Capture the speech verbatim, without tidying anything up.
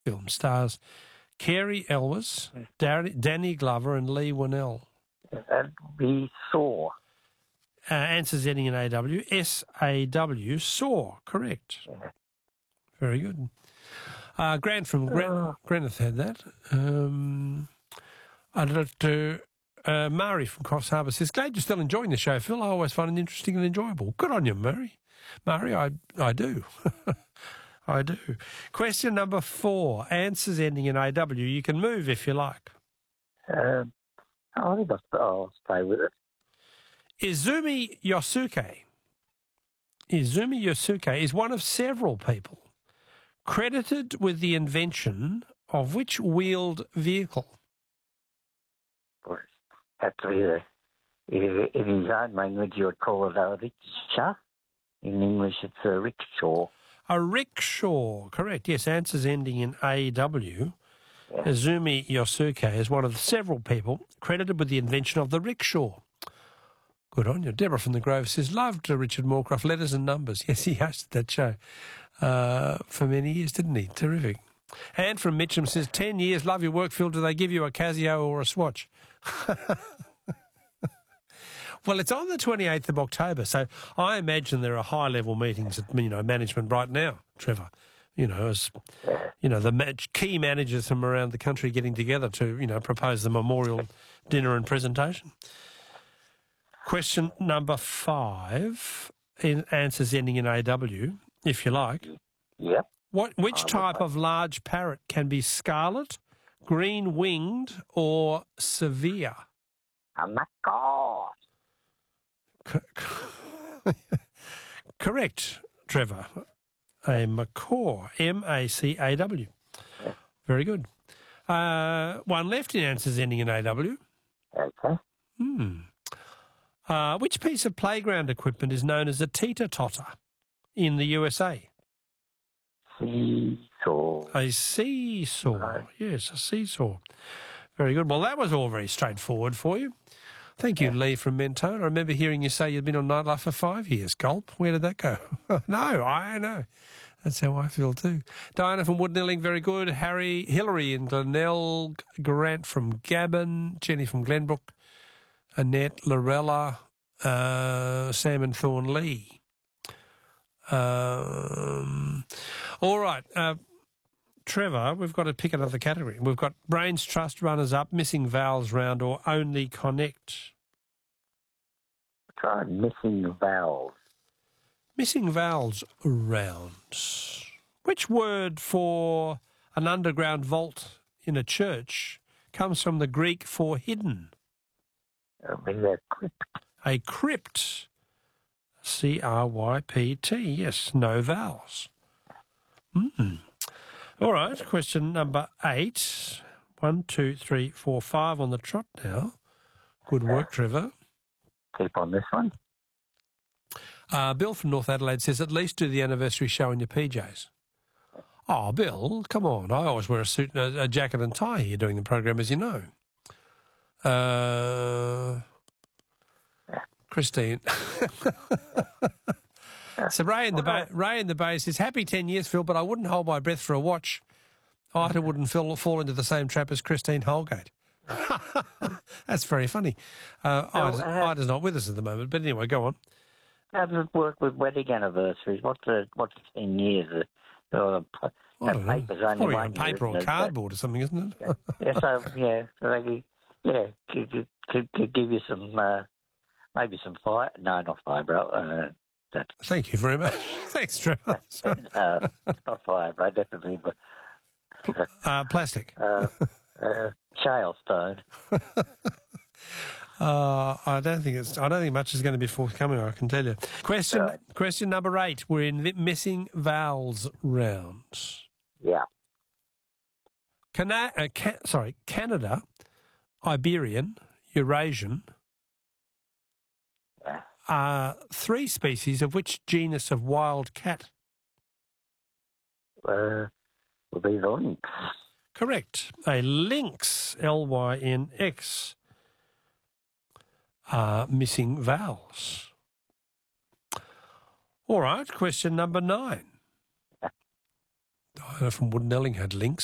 film stars Carey Elwes, Dar- Danny Glover and Lee Winnell. That'd be Saw. Uh, answers ending in A W. S A W, Saw, correct. Yeah. Very good. Uh, Grant from Gren- Uh. Greneth had that. Um, I'd like to... Uh, Murray from Coffs Harbour says, glad you're still enjoying the show, Phil. I always find it interesting and enjoyable. Good on you, Murray. Murray, I, I do. I do. Question number four. Answers ending in A W. You can move if you like. Um, I think I'll, I'll stay with it. Izumi Yosuke. Izumi Yosuke is one of several people credited with the invention of which wheeled vehicle? Had to be the, in his own language, you would call it a rickshaw. In English, it's a rickshaw. A rickshaw, correct. Yes, answers ending in A W. Yeah. Izumi Yosuke is one of several people credited with the invention of the rickshaw. Good on you. Deborah from the Grove says, loved Richard Moorcroft, letters and numbers. Yes, he hosted that show uh, for many years, didn't he? Terrific. Anne from Mitcham says, ten years, love your work, Phil. Do they give you a Casio or a Swatch? Well, it's on the twenty-eighth of October, so I imagine there are high-level meetings at, you know, management right now, Trevor. You know, as, you know, the ma- key managers from around the country getting together to, you know, propose the memorial dinner and presentation. Question number five, in answers ending in A W, if you like. Yep. What? Which type of large parrot can be scarlet, green-winged, or severe? A macaw. Correct, Trevor. A macaw, M A C A W. Very good. Uh, one left in answers ending in A W. Okay. Hmm. Uh, which piece of playground equipment is known as a teeter-totter in the U S A? Seesaw. A seesaw. Right. Yes, a seesaw. Very good. Well, that was all very straightforward for you. Thank you, yeah. Lee from Mentone. I remember hearing you say you'd been on Nightlife for five years. Gulp. Where did that go? No, I know. That's how I feel too. Diana from Woodnilling, very good. Harry, Hillary in Glenelg, Grant from Gabon, Jenny from Glenbrook, Annette, Lorella, uh, Sam and Thorn Lee. Um, all right. Uh, Trevor, we've got to pick another category. We've got Brains Trust runners-up, missing vowels round, or only connect. Try missing vowels. Missing vowels round. Which word for an underground vault in a church comes from the Greek for hidden? I mean, a crypt. A crypt. C R Y P T. Yes, no vowels. Hmm. All right, question number eight. One, two, three, four, five on the trot now. Good work, Trevor. Keep on this one. Uh, Bill from North Adelaide says, at least do the anniversary show in your P Js. Oh, Bill, come on. I always wear a suit, a, a jacket and tie here doing the program, as you know. Uh, Christine. So Ray in the Bay, Ray in the Bay says, happy ten years, Phil, but I wouldn't hold my breath for a watch. Ita wouldn't fall, fall into the same trap as Christine Holgate. That's very funny. Uh, So, Ida's, uh, Ida's not with us at the moment, but anyway, go on. How does it work with wedding anniversaries? What's the what's ten years? Uh, I don't know. paper's only Probably one on year, paper or isn't it? cardboard or something, isn't it? Yeah, so yeah, so they, yeah, could, could, could, could give you some, uh, maybe some fibre. No, not fibre. Uh, that, Thank you very much. Thanks, Trevor. uh, not fibre, definitely, but uh, plastic. uh, uh, shale stone. Uh, I don't think it's. I don't think much is going to be forthcoming. I can tell you. Question. Right. Question number eight. We're in the missing vowels round. Yeah. Cana- uh, ca- sorry, Canada, Iberian, Eurasian Yeah. are three species of which genus of wild cat? Uh, will be the lynx. Correct. A lynx, L Y N X. Uh, missing vowels. All right, question number nine. Diana from Woodnelling had links.